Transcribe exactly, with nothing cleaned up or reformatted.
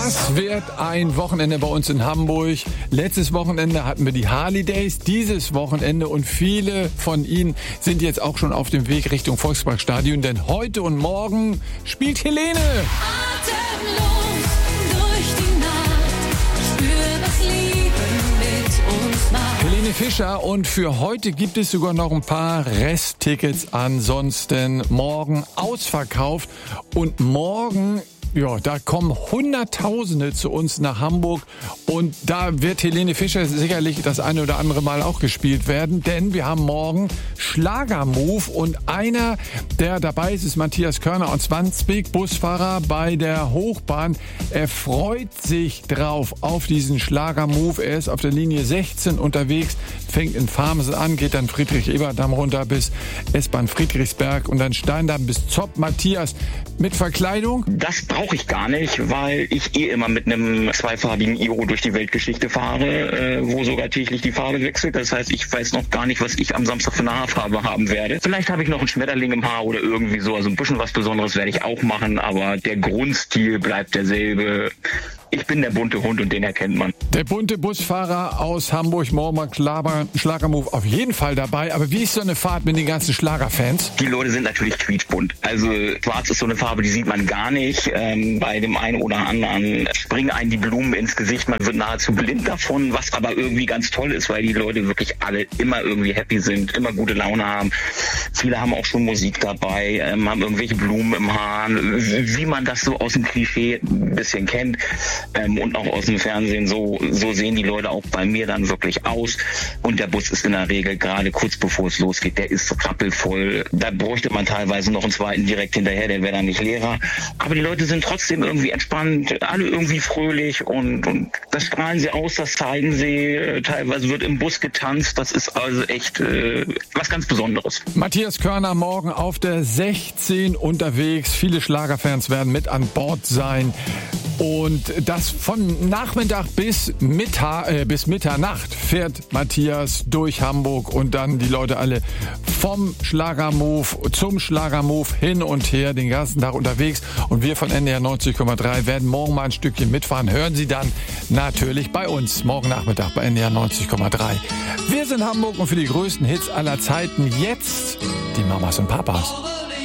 Das wird ein Wochenende bei uns in Hamburg. Letztes Wochenende hatten wir die Harley Days, dieses Wochenende, und viele von Ihnen sind jetzt auch schon auf dem Weg Richtung Volksparkstadion, denn heute und morgen spielt Helene. Atemlos durch die Nacht, spür, was Liebe mit uns macht. Helene Fischer, und für heute gibt es sogar noch ein paar Resttickets, ansonsten morgen ausverkauft. Und morgen, ja, da kommen Hunderttausende zu uns nach Hamburg, und da wird Helene Fischer sicherlich das eine oder andere Mal auch gespielt werden, denn wir haben morgen Schlagermove, und einer, der dabei ist, ist Matthias Körner aus Wandsbek, Busfahrer bei der Hochbahn. Er freut sich drauf auf diesen Schlagermove. Er ist auf der Linie sechzehn unterwegs, fängt in Farmsen an, geht dann Friedrich-Ebert-Damm runter bis S-Bahn Friedrichsberg und dann Steindamm bis Zopp. Matthias, mit Verkleidung? Das brauche ich gar nicht, weil ich eh immer mit einem zweifarbigen Iro durch die Weltgeschichte fahre, äh, wo sogar täglich die Farbe wechselt. Das heißt, ich weiß noch gar nicht, was ich am Samstag für eine Haarfarbe haben werde. Vielleicht habe ich noch einen Schmetterling im Haar oder irgendwie so. Also ein bisschen was Besonderes werde ich auch machen, aber der Grundstil bleibt derselbe. Ich bin der bunte Hund, und den erkennt man. Der bunte Busfahrer aus Hamburg, morgen Schlagermove auf jeden Fall dabei. Aber wie ist so eine Fahrt mit den ganzen Schlagerfans? Die Leute sind natürlich quietschbunt. Also schwarz ist so eine Farbe, die sieht man gar nicht. Ähm, bei dem einen oder anderen springen einem die Blumen ins Gesicht. Man wird nahezu blind davon, was aber irgendwie ganz toll ist, weil die Leute wirklich alle immer irgendwie happy sind, immer gute Laune haben. Viele haben auch schon Musik dabei, ähm, haben irgendwelche Blumen im Haar, wie man das so aus dem Klischee ein bisschen kennt. Ähm, und auch aus dem Fernsehen, so, so sehen die Leute auch bei mir dann wirklich aus. Und der Bus ist in der Regel gerade kurz bevor es losgeht, der ist so rappelvoll. Da bräuchte man teilweise noch einen zweiten direkt hinterher, der wäre dann nicht leerer. Aber die Leute sind trotzdem irgendwie entspannt, alle irgendwie fröhlich, und, und das strahlen sie aus, das zeigen sie. Teilweise wird im Bus getanzt, das ist also echt äh, was ganz Besonderes. Matthias Körner morgen auf der sechzehn unterwegs. Viele Schlagerfans werden mit an Bord sein. Und das von Nachmittag bis, Mittag, äh, bis Mitternacht fährt Matthias durch Hamburg, und dann die Leute alle vom Schlagermove zum Schlagermove hin und her den ganzen Tag unterwegs. Und wir von N D R neunzig Komma drei werden morgen mal ein Stückchen mitfahren. Hören Sie dann natürlich bei uns morgen Nachmittag bei N D R neunzig Komma drei. Wir sind Hamburg, und für die größten Hits aller Zeiten jetzt die Mamas und Papas.